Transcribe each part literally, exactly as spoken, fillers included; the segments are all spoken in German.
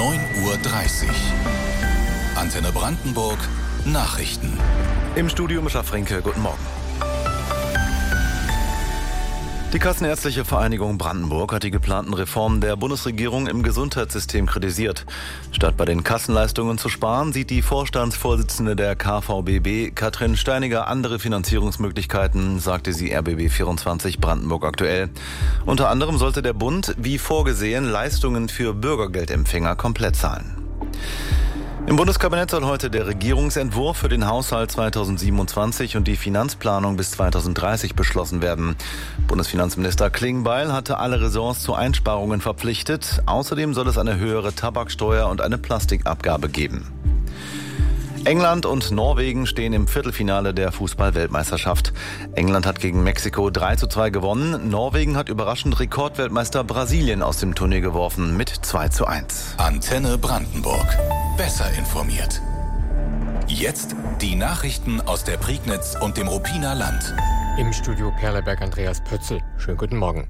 neun Uhr dreißig. Antenne Brandenburg Nachrichten. Im Studio Mischa Frenke, guten Morgen. Die Kassenärztliche Vereinigung Brandenburg hat die geplanten Reformen der Bundesregierung im Gesundheitssystem kritisiert. Statt bei den Kassenleistungen zu sparen, sieht die Vorstandsvorsitzende der K V B B, Katrin Steiniger, andere Finanzierungsmöglichkeiten, sagte sie R B B vierundzwanzig Brandenburg aktuell. Unter anderem sollte der Bund, wie vorgesehen, Leistungen für Bürgergeldempfänger komplett zahlen. Im Bundeskabinett soll heute der Regierungsentwurf für den Haushalt zweitausendsiebenundzwanzig und die Finanzplanung bis zweitausenddreißig beschlossen werden. Bundesfinanzminister Klingbeil hatte alle Ressorts zu Einsparungen verpflichtet. Außerdem soll es eine höhere Tabaksteuer und eine Plastikabgabe geben. England und Norwegen stehen im Viertelfinale der Fußball-Weltmeisterschaft. England hat gegen Mexiko drei zu zwei gewonnen. Norwegen hat überraschend Rekordweltmeister Brasilien aus dem Turnier geworfen mit zwei zu eins. Antenne Brandenburg. Besser informiert. Jetzt die Nachrichten aus der Prignitz und dem Ruppiner Land. Im Studio Perleberg Andreas Pötzl. Schönen guten Morgen.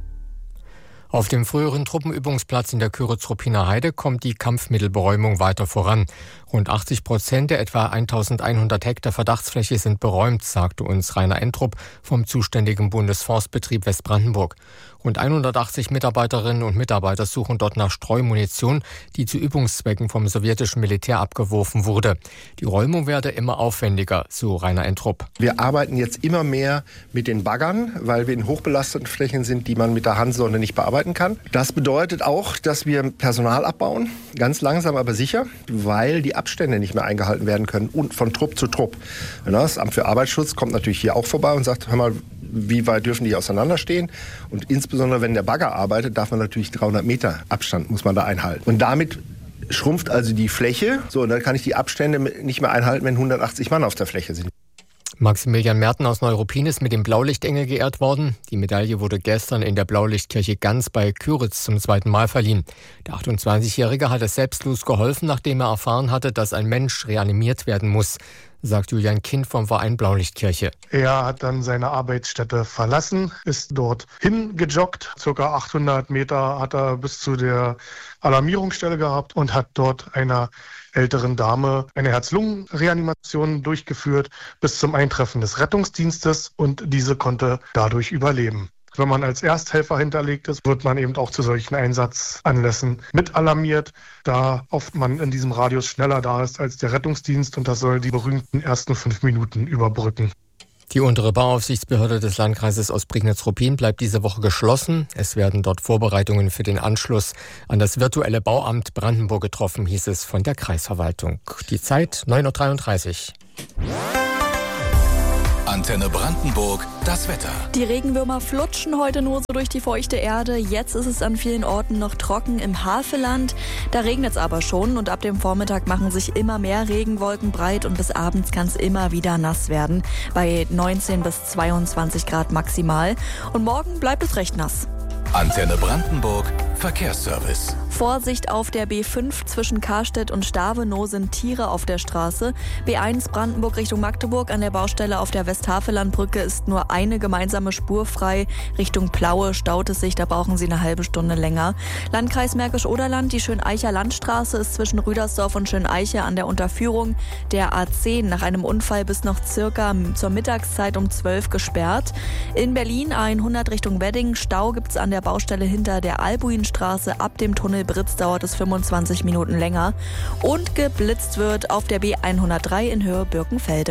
Auf dem früheren Truppenübungsplatz in der Küritz-Ruppiner Heide kommt die Kampfmittelberäumung weiter voran. Rund achtzig Prozent der etwa eintausendeinhundert Hektar Verdachtsfläche sind beräumt, sagte uns Rainer Entrup vom zuständigen Bundesforstbetrieb Westbrandenburg. Rund hundertachtzig Mitarbeiterinnen und Mitarbeiter suchen dort nach Streumunition, die zu Übungszwecken vom sowjetischen Militär abgeworfen wurde. Die Räumung werde immer aufwendiger, so Rainer Entrup. Wir arbeiten jetzt immer mehr mit den Baggern, weil wir in hochbelasteten Flächen sind, die man mit der Handsonde nicht bearbeiten kann. Das bedeutet auch, dass wir Personal abbauen, ganz langsam aber sicher, weil die Abstände nicht mehr eingehalten werden können und von Trupp zu Trupp. Das Amt für Arbeitsschutz kommt natürlich hier auch vorbei und sagt, hör mal, wie weit dürfen die auseinanderstehen? Und insbesondere, wenn der Bagger arbeitet, darf man natürlich dreihundert Meter Abstand muss man da einhalten. Und damit schrumpft also die Fläche. So, und dann kann ich die Abstände nicht mehr einhalten, wenn hundertachtzig Mann auf der Fläche sind. Maximilian Merten aus Neuruppin ist mit dem Blaulichtengel geehrt worden. Die Medaille wurde gestern in der Blaulichtkirche Ganz bei Küritz zum zweiten Mal verliehen. Der achtundzwanzigjährige hat es selbstlos geholfen, nachdem er erfahren hatte, dass ein Mensch reanimiert werden muss, sagt Julian Kind vom Verein Blaulichtkirche. Er hat dann seine Arbeitsstätte verlassen, ist dort hingejoggt. Circa achthundert Meter hat er bis zu der Alarmierungsstelle gehabt und hat dort einer älteren Dame eine Herz-Lungen-Reanimation durchgeführt bis zum Eintreffen des Rettungsdienstes und diese konnte dadurch überleben. Wenn man als Ersthelfer hinterlegt ist, wird man eben auch zu solchen Einsatzanlässen mit alarmiert, da oft man in diesem Radius schneller da ist als der Rettungsdienst und das soll die berühmten ersten fünf Minuten überbrücken. Die untere Bauaufsichtsbehörde des Landkreises Ostprignitz-Ruppin bleibt diese Woche geschlossen. Es werden dort Vorbereitungen für den Anschluss an das virtuelle Bauamt Brandenburg getroffen, hieß es von der Kreisverwaltung. Die Zeit neun Uhr dreiunddreißig. Antenne Brandenburg, das Wetter. Die Regenwürmer flutschen heute nur so durch die feuchte Erde. Jetzt ist es an vielen Orten noch trocken im Havelland. Da regnet es aber schon und ab dem Vormittag machen sich immer mehr Regenwolken breit und bis abends kann es immer wieder nass werden. Bei neunzehn bis zweiundzwanzig Grad maximal. Und morgen bleibt es recht nass. Antenne Brandenburg, Verkehrsservice. Vorsicht auf der B fünf zwischen Karstedt und Stavenow sind Tiere auf der Straße. B eins Brandenburg Richtung Magdeburg an der Baustelle auf der Westhavelandbrücke ist nur eine gemeinsame Spur frei. Richtung Plaue staut es sich, da brauchen Sie eine halbe Stunde länger. Landkreis Märkisch-Oderland, die Schöneicher Landstraße ist zwischen Rüdersdorf und Schöneiche an der Unterführung der A zehn nach einem Unfall bis noch circa zur Mittagszeit um zwölf gesperrt. In Berlin A hundert Richtung Wedding, Stau gibt's an der Baustelle hinter der Albuinstraße. Ab dem Tunnel Britz dauert es fünfundzwanzig Minuten länger. Und geblitzt wird auf der B hundertdrei in Höhe Birkenfelde.